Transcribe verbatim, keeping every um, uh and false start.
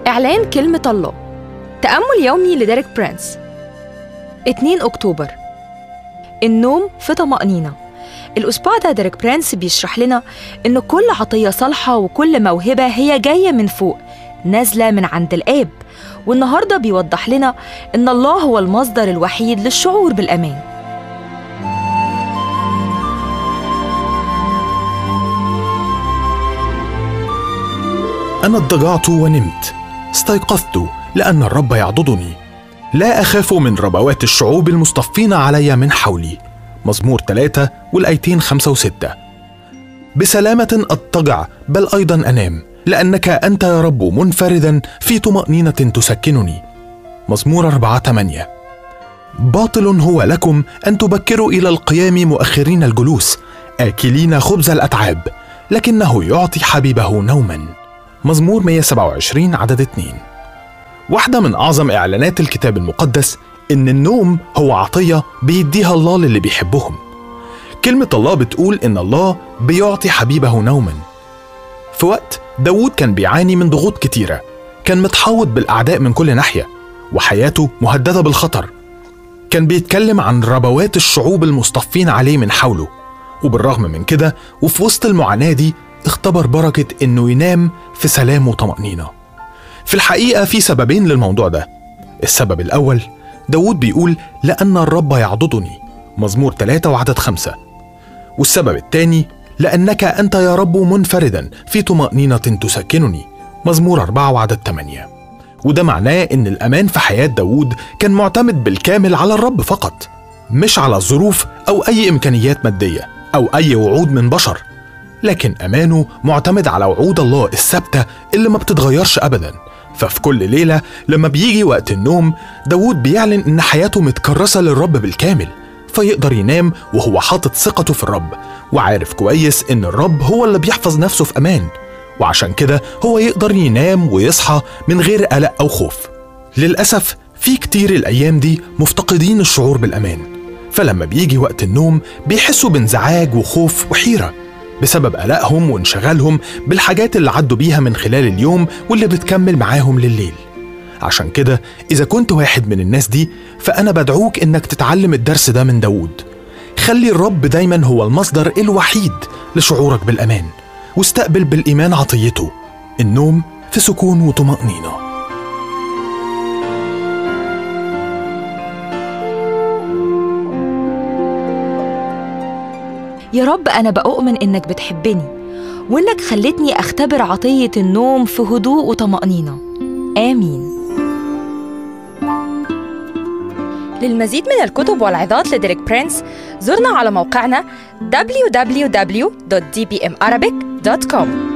إعلان كلمة الله. تأمل يومي لديريك برينس. اثنين أكتوبر. النوم في طمأنينة. الأسبوع ده ديريك برينس بيشرح لنا إن كل عطية صالحة وكل موهبة هي جاية من فوق، نازلة من عند الآب. والنهاردة بيوضح لنا إن الله هو المصدر الوحيد للشعور بالأمان. أنا اضطجعت ونمت، استيقظت لأن الرب يعضدني. لا أخاف من ربوات الشعوب المصطفين علي من حولي. مزمور ثلاثة والآيتين خمسة وستة. بسلامة أضطجع بل أيضا أنام، لأنك أنت يا رب منفردا في طمأنينة تسكنني. مزمور أربعة ثمانية. باطل هو لكم أن تبكروا إلى القيام مؤخرين الجلوس، آكلين خبز الأتعاب، لكنه يعطي حبيبه نوما. مزمور مئة وسبعة وعشرين عدد اثنين. واحدة من أعظم إعلانات الكتاب المقدس إن النوم هو عطية بيديها الله للي بيحبهم. كلمة الله بتقول إن الله بيعطي حبيبه نوما. في وقت داود كان بيعاني من ضغوط كتيرة، كان متحوط بالأعداء من كل ناحية، وحياته مهددة بالخطر. كان بيتكلم عن ربوات الشعوب المصطفين عليه من حوله، وبالرغم من كده وفي وسط المعاناة دي اختبر بركة إنه ينام في سلام وطمأنينة. في الحقيقة في سببين للموضوع ده. السبب الأول، داود بيقول لأن الرب يعضدني، مزمور ثلاثة وعدد خمسة. والسبب الثاني، لأنك أنت يا رب منفردا في طمأنينة تسكنني، مزمور أربعة وعدد ثمانية. وده معناه إن الأمان في حياة داود كان معتمد بالكامل على الرب فقط، مش على الظروف أو أي إمكانيات مادية أو أي وعود من بشر، لكن أمانه معتمد على وعود الله الثابتة اللي ما بتتغيرش أبدا. ففي كل ليلة لما بيجي وقت النوم، داود بيعلن إن حياته متكرسة للرب بالكامل، فيقدر ينام وهو حاطط ثقته في الرب، وعارف كويس إن الرب هو اللي بيحفظ نفسه في أمان، وعشان كده هو يقدر ينام ويصحى من غير قلق أو خوف. للأسف في كتير الأيام دي مفتقدين الشعور بالأمان، فلما بيجي وقت النوم بيحسوا بانزعاج وخوف وحيرة بسبب قلقهم وانشغالهم بالحاجات اللي عدوا بيها من خلال اليوم واللي بتكمل معاهم لليل. عشان كده إذا كنت واحد من الناس دي، فأنا بدعوك إنك تتعلم الدرس ده من داود. خلي الرب دايما هو المصدر الوحيد لشعورك بالأمان، واستقبل بالإيمان عطيته، النوم في سكون وطمأنينة. يا رب أنا بأؤمن إنك بتحبني، وإنك خلتني أختبر عطية النوم في هدوء وطمأنينة. آمين. للمزيد من الكتب والعظات لديريك برينس زورنا على موقعنا دبليو دبليو دبليو دوت دي بي إم أرابيك دوت كوم.